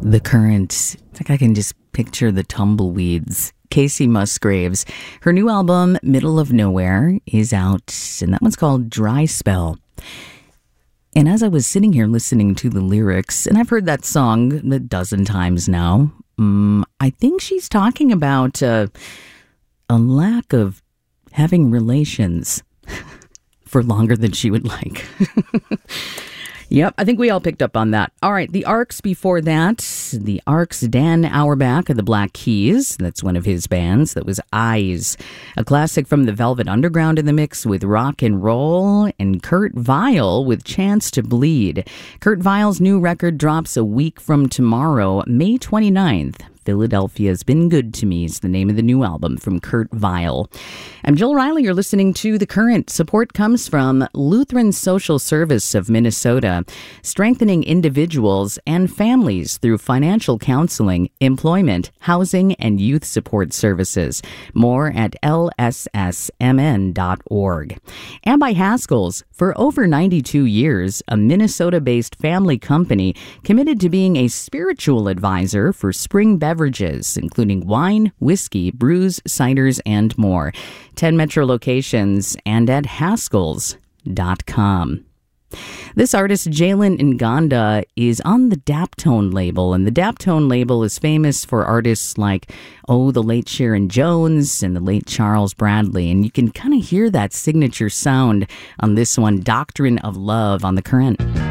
The Current. It's like I can just picture the tumbleweeds. Kacey Musgraves. Her new album, Middle of Nowhere, is out, and that one's called Dry Spell. And as I was sitting here listening to the lyrics, and I've heard that song a dozen times now, I think she's talking about a lack of having relations for longer than she would like. Yep, I think we all picked up on that. All right, the Arcs before that. The Arcs, Dan Auerbach of the Black Keys. That's one of his bands. That was Eyes. A classic from the Velvet Underground in the mix with rock and roll. And Kurt Vile with Chance to Bleed. Kurt Vile's new record drops a week from tomorrow, May 29th. Philadelphia's Been Good to Me is the name of the new album from Kurt Vile. I'm Jill Riley. You're listening to The Current. Support comes from Lutheran Social Service of Minnesota, strengthening individuals and families through financial counseling, employment, housing, and youth support services. More at lssmn.org. And by Haskell's. For over 92 years, a Minnesota-based family company committed to being a spiritual advisor for spring beverages, including wine, whiskey, brews, ciders, and more. 10 metro locations and at Haskells.com. This artist, Jalen Nganda, is on the Daptone label, and the Daptone label is famous for artists like, the late Sharon Jones and the late Charles Bradley, and you can kind of hear that signature sound on this one, Doctrine of Love, on The Current.